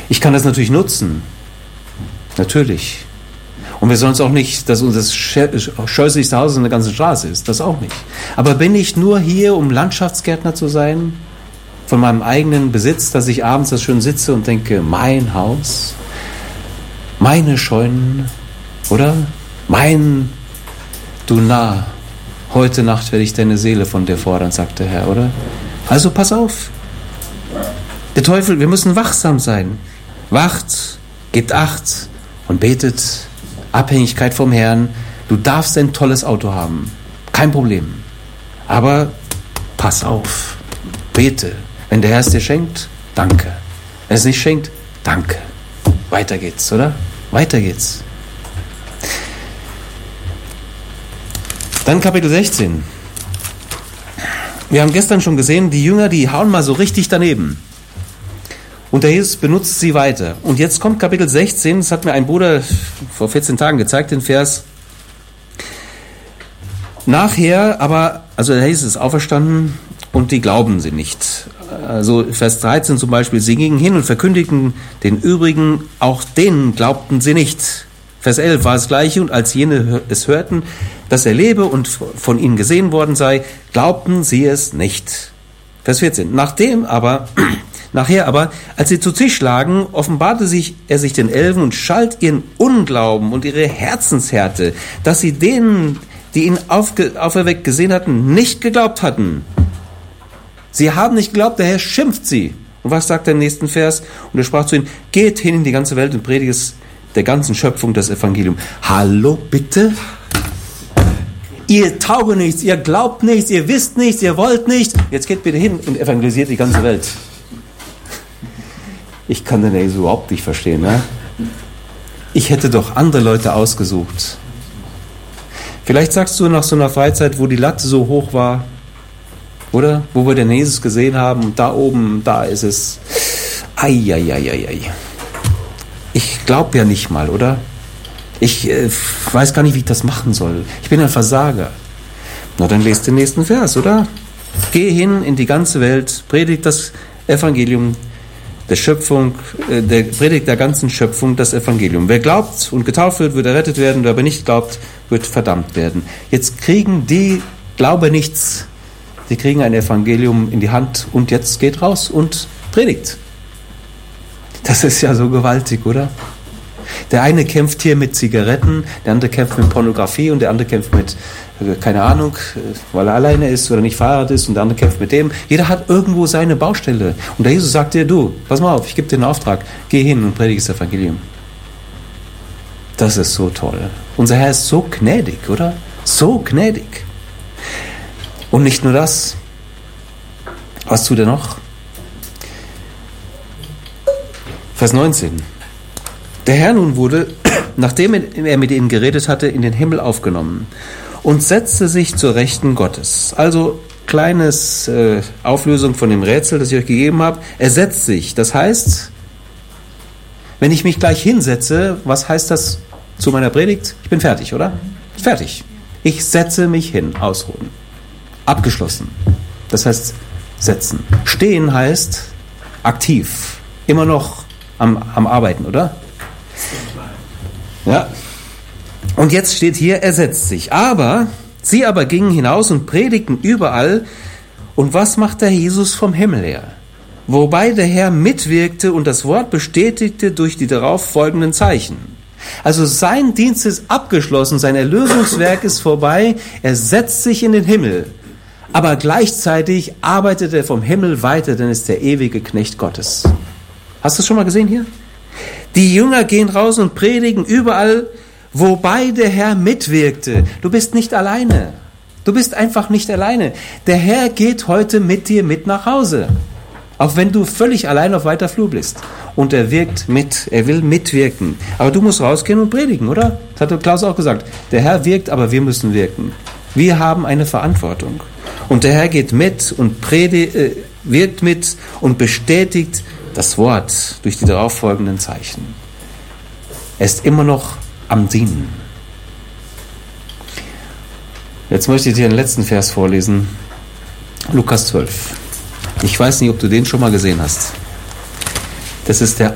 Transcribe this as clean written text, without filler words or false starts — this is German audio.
Ich kann das natürlich nutzen. Natürlich. Und wir sollen es auch nicht, dass unser scheußlichste Haus in der ganzen Straße ist. Das auch nicht. Aber bin ich nur hier, um Landschaftsgärtner zu sein? Von meinem eigenen Besitz, dass ich abends da schön sitze und denke, mein Haus, meine Scheunen, oder? Mein, du Narr, heute Nacht werde ich deine Seele von dir fordern, sagt der Herr, oder? Also pass auf. Der Teufel, wir müssen wachsam sein. Wacht, gebt Acht und betet. Abhängigkeit vom Herrn. Du darfst ein tolles Auto haben. Kein Problem. Aber pass auf. Bete. Wenn der Herr es dir schenkt, danke. Wenn es nicht schenkt, danke. Weiter geht's, oder? Weiter geht's. Dann Kapitel 16. Wir haben gestern schon gesehen, die Jünger, die hauen mal so richtig daneben. Und der Jesus benutzt sie weiter. Und jetzt kommt Kapitel 16, das hat mir ein Bruder vor 14 Tagen gezeigt, den Vers. Nachher aber, also der Jesus ist auferstanden und die glauben sie nicht. Also Vers 13 zum Beispiel, sie gingen hin und verkündigten den übrigen, auch denen glaubten sie nicht. Vers 11 war das Gleiche, und als jene es hörten, dass er lebe und von ihnen gesehen worden sei, glaubten sie es nicht. Vers 14, Nachher aber, als sie zu Tisch lagen, offenbarte er sich den Elfen und schalt ihren Unglauben und ihre Herzenshärte, dass sie denen, die ihn auferweckt gesehen hatten, nicht geglaubt hatten. Sie haben nicht geglaubt, der Herr schimpft sie. Und was sagt er im nächsten Vers? Und er sprach zu ihnen, geht hin in die ganze Welt und predigt der ganzen Schöpfung das Evangelium. Hallo, bitte? Ihr taugt nichts, ihr glaubt nichts, ihr wisst nichts, ihr wollt nichts. Jetzt geht bitte hin und evangelisiert die ganze Welt. Ich kann den Jesus überhaupt nicht verstehen. Ne? Ich hätte doch andere Leute ausgesucht. Vielleicht sagst du nach so einer Freizeit, wo die Latte so hoch war, oder? Wo wir den Jesus gesehen haben, und da oben, da ist es. Ei. Ich glaube ja nicht mal, oder? Ich weiß gar nicht, wie ich das machen soll. Ich bin ein Versager. Na, dann lest den nächsten Vers, oder? Geh hin in die ganze Welt, predigt das Evangelium der Schöpfung, predigt der ganzen Schöpfung das Evangelium. Wer glaubt und getauft wird, wird errettet werden. Wer aber nicht glaubt, wird verdammt werden. Jetzt kriegen die Glaube nichts. Die kriegen ein Evangelium in die Hand und jetzt geht raus und predigt. Das ist ja so gewaltig, oder? Der eine kämpft hier mit Zigaretten, der andere kämpft mit Pornografie und der andere kämpft mit, keine Ahnung, weil er alleine ist oder nicht verheiratet ist, und der andere kämpft mit dem. Jeder hat irgendwo seine Baustelle. Und der Jesus sagt dir, du, pass mal auf, ich gebe dir einen Auftrag, geh hin und predige das Evangelium. Das ist so toll. Unser Herr ist so gnädig, oder? So gnädig. Und nicht nur das. Was tut er noch? Vers 19. Der Herr nun wurde, nachdem er mit ihnen geredet hatte, in den Himmel aufgenommen und setzte sich zur Rechten Gottes. Also kleines Auflösung von dem Rätsel, das ich euch gegeben habe. Er setzt sich. Das heißt, wenn ich mich gleich hinsetze, was heißt das zu meiner Predigt? Ich bin fertig, oder? Fertig. Ich setze mich hin. Ausruhen. Abgeschlossen. Das heißt setzen. Stehen heißt aktiv. Immer noch am Arbeiten, oder? Ja. Und jetzt steht hier, er setzt sich. Sie aber gingen hinaus und predigten überall. Und was macht der Jesus vom Himmel her? Wobei der Herr mitwirkte und das Wort bestätigte durch die darauf folgenden Zeichen. Also sein Dienst ist abgeschlossen, sein Erlösungswerk ist vorbei, er setzt sich in den Himmel. Aber gleichzeitig arbeitet er vom Himmel weiter, denn er ist der ewige Knecht Gottes. Hast du es schon mal gesehen hier? Die Jünger gehen raus und predigen überall, wobei der Herr mitwirkte. Du bist nicht alleine. Du bist einfach nicht alleine. Der Herr geht heute mit dir mit nach Hause. Auch wenn du völlig allein auf weiter Flur bist. Und er wirkt mit. Er will mitwirken. Aber du musst rausgehen und predigen, oder? Das hat Klaus auch gesagt. Der Herr wirkt, aber wir müssen wirken. Wir haben eine Verantwortung. Und der Herr geht mit und wirkt mit und bestätigt das Wort durch die darauffolgenden Zeichen. Er ist immer noch am Dienen. Jetzt möchte ich dir den letzten Vers vorlesen. Lukas 12. Ich weiß nicht, ob du den schon mal gesehen hast. Das ist der